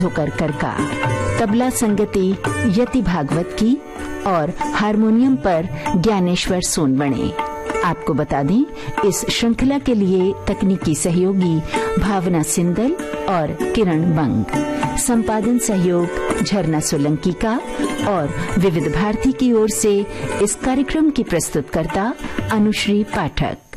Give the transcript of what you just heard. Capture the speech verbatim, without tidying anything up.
होकर करका, तबला संगति यति भागवत की और हारमोनियम पर ज्ञानेश्वर सोनवणे। आपको बता दें, इस श्रृंखला के लिए तकनीकी सहयोगी भावना सिंदल और किरण बंग, संपादन सहयोग झरना सोलंकी का और विविध भारती की ओर से इस कार्यक्रम की प्रस्तुतकर्ता अनुश्री पाठक।